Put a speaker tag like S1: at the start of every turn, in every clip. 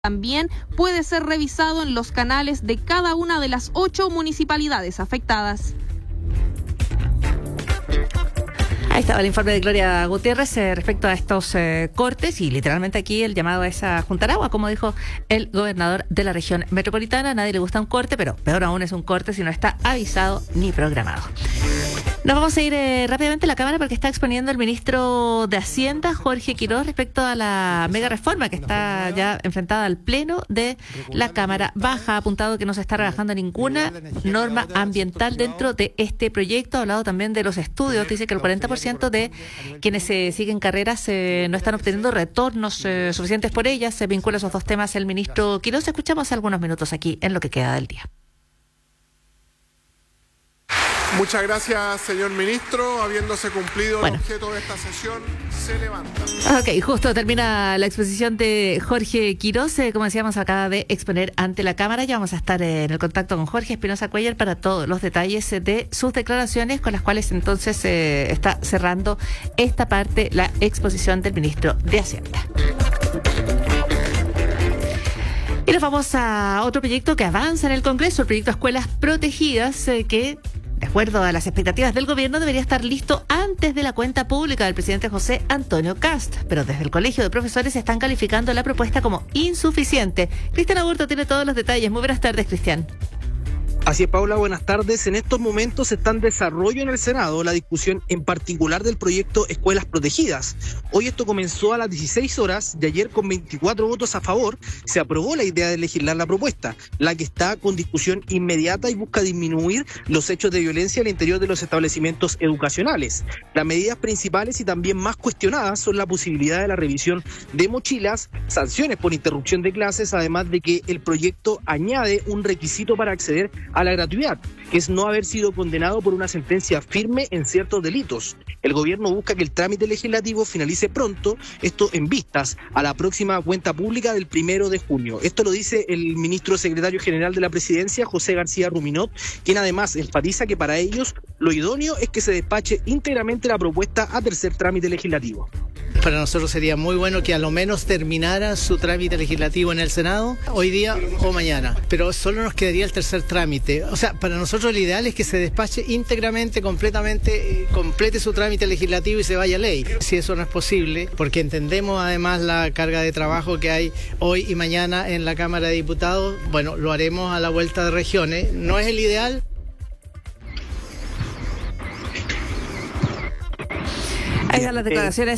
S1: también puede ser revisado en los canales de cada una de las 8 municipalidades afectadas.
S2: Ahí estaba el informe de Gloria Gutiérrez respecto a estos cortes y literalmente aquí el llamado es a juntar agua, como dijo el gobernador de la región metropolitana. A nadie le gusta un corte, pero peor aún es un corte si no está avisado ni programado. Nos vamos a ir rápidamente a la Cámara porque está exponiendo el ministro de Hacienda, Jorge Quiroz, respecto a la mega reforma que está ya enfrentada al Pleno de la Cámara Baja. Ha apuntado que no se está rebajando ninguna norma ambiental dentro de este proyecto. Ha hablado también de los estudios. Dice que el 40% de quienes siguen carreras no están obteniendo retornos suficientes por ellas. Se vincula esos dos temas el ministro Quiroz. Escuchamos algunos minutos aquí en lo que queda del día.
S3: Muchas gracias, señor ministro. Habiéndose cumplido el objeto de esta sesión, se levanta.
S2: Ok, justo termina la exposición de Jorge Quiroz. Como decíamos, acaba de exponer ante la Cámara. Ya vamos a estar en el contacto con Jorge Espinosa Cuellar para todos los detalles de sus declaraciones, con las cuales entonces está cerrando esta parte, la exposición del ministro de Hacienda. Y nos vamos a otro proyecto que avanza en el Congreso, el proyecto Escuelas Protegidas, que de acuerdo a las expectativas del gobierno, debería estar listo antes de la cuenta pública del presidente José Antonio Kast. Pero desde el Colegio de Profesores están calificando la propuesta como insuficiente. Cristian Aburto tiene todos los detalles. Muy buenas tardes, Cristian.
S4: Así es, Paula, buenas tardes. En estos momentos está en desarrollo en el Senado la discusión en particular del proyecto Escuelas Protegidas. Hoy esto comenzó a las 16 horas y ayer con 24 votos a favor se aprobó la idea de legislar la propuesta, la que está con discusión inmediata y busca disminuir los hechos de violencia al interior de los establecimientos educacionales. Las medidas principales y también más cuestionadas son la posibilidad de la revisión de mochilas, sanciones por interrupción de clases, además de que el proyecto añade un requisito para acceder a la gratuidad, que es no haber sido condenado por una sentencia firme en ciertos delitos. El gobierno busca que el trámite legislativo finalice pronto, esto en vistas a la próxima cuenta pública del 1 de junio. Esto lo dice el ministro secretario general de la Presidencia, José García Ruminot, quien además enfatiza que para ellos lo idóneo es que se despache íntegramente la propuesta a tercer trámite legislativo.
S5: Para nosotros sería muy bueno que a lo menos terminara su trámite legislativo en el Senado hoy día o mañana, pero solo nos quedaría el tercer trámite. O sea, para nosotros lo ideal es que se despache íntegramente, completamente, complete su trámite legislativo y se vaya a ley. Si eso no es posible, porque entendemos además la carga de trabajo que hay hoy y mañana en la Cámara de Diputados, bueno, lo haremos a la vuelta de regiones. No es el ideal.
S2: Ahí están las declaraciones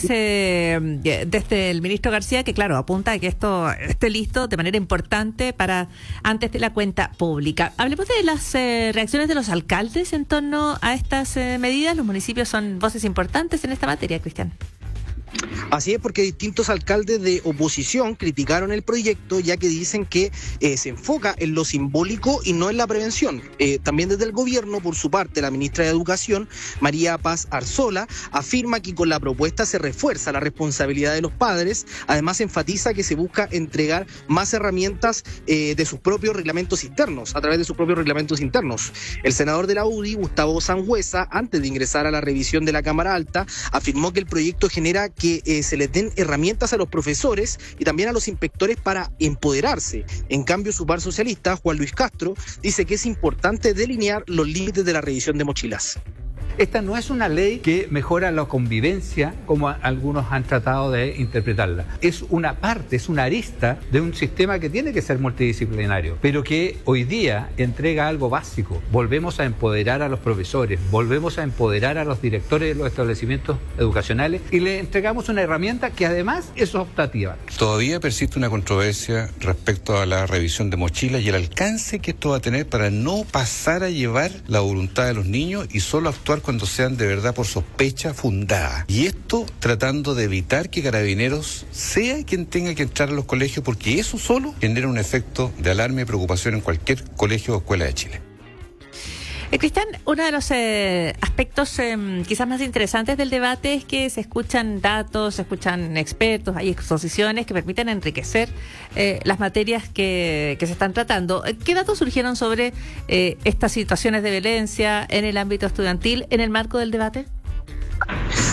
S2: desde el ministro García, que claro, apunta a que esto esté listo de manera importante para antes de la cuenta pública. Hablemos de las reacciones de los alcaldes en torno a estas medidas. Los municipios son voces importantes en esta materia, Cristian.
S4: Así es, porque distintos alcaldes de oposición criticaron el proyecto, ya que dicen que se enfoca en lo simbólico y no en la prevención. También desde el gobierno, por su parte, la ministra de Educación, María Paz Arzola, afirma que con la propuesta se refuerza la responsabilidad de los padres. Además, enfatiza que se busca entregar más herramientas de sus propios reglamentos internos, a través de sus propios reglamentos internos. El senador de la UDI, Gustavo Sangüesa, antes de ingresar a la revisión de la Cámara Alta, afirmó que el proyecto genera que se les den herramientas a los profesores y también a los inspectores para empoderarse. En cambio, su par socialista, Juan Luis Castro, dice que es importante delinear los límites de la revisión de mochilas.
S6: Esta no es una ley que mejora la convivencia, como algunos han tratado de interpretarla. Es una parte, es una arista de un sistema que tiene que ser multidisciplinario, pero que hoy día entrega algo básico. Volvemos a empoderar a los profesores, volvemos a empoderar a los directores de los establecimientos educacionales y le entregamos una herramienta que además es optativa.
S7: Todavía persiste una controversia respecto a la revisión de mochilas y el alcance que esto va a tener para no pasar a llevar la voluntad de los niños y solo actuar cuando sean de verdad por sospecha fundada. Y esto tratando de evitar que Carabineros sea quien tenga que entrar a los colegios, porque eso solo genera un efecto de alarma y preocupación en cualquier colegio o escuela de Chile.
S2: Cristian, uno de los aspectos quizás más interesantes del debate es que se escuchan datos, se escuchan expertos, hay exposiciones que permiten enriquecer las materias que se están tratando. ¿Qué datos surgieron sobre estas situaciones de violencia en el ámbito estudiantil en el marco del debate?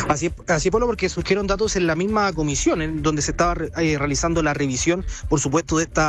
S4: Así, Pablo, porque surgieron datos en la misma comisión, en donde se estaba realizando la revisión, por supuesto, de esta